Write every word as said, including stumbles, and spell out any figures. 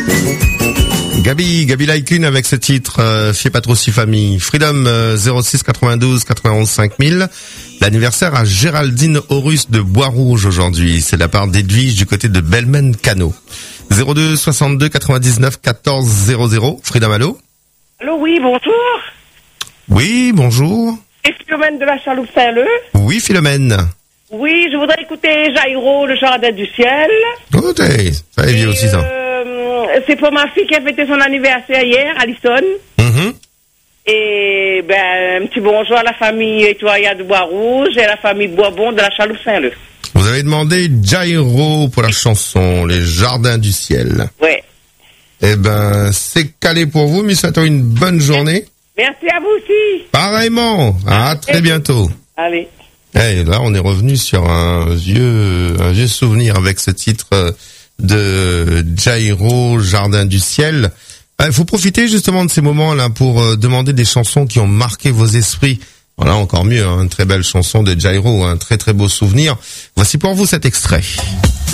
Gabi, Gabi Laikun avec ce titre, euh, Fiez pas trop si famille. Freedom euh, zéro six quatre-vingt-douze quatre-vingt-onze cinq mille. L'anniversaire à Géraldine Horus de Bois-Rouge aujourd'hui. C'est de la part d'Edwige du côté de Belmen Cano. zéro deux soixante-deux quatre-vingt-dix-neuf quatorze zéro zéro. Freedom, allô? Allô, oui, bonjour. Oui, bonjour. C'est Philomène de la Chaloupe Saint-Leu. Oui, Philomène. Oui, je voudrais écouter Jairo, le jardin du ciel. Oh, t'es, ça est vieux aussi, ça. Euh, c'est pour ma fille qui a fêté son anniversaire hier, Alison. Mm-hmm. Et ben, un petit bonjour à la famille Étoilia de Bois-Rouge et à la famille Boisbon de la Chaloupe Saint-Leu. Vous avez demandé Jairo pour la chanson Les Jardins du Ciel. Ouais. Eh ben, c'est calé pour vous, mais souhaitons une bonne journée. Merci à vous aussi. Pareillement. À très bientôt. Allez. Et là, on est revenu sur un vieux, un vieux souvenir avec ce titre de Jairo, Jardin du Ciel. Il faut profiter justement de ces moments-là pour euh, demander des chansons qui ont marqué vos esprits. Voilà, encore mieux, hein, une très belle chanson de Jairo, un très très beau souvenir. Voici pour vous cet extrait.